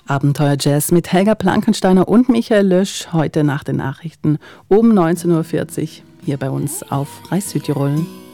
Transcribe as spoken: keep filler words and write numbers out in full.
Abenteuer Jazz mit Helga Plankensteiner und Michael Lösch, heute nach den Nachrichten um neunzehn Uhr vierzig hier bei uns auf Reis Südtirol.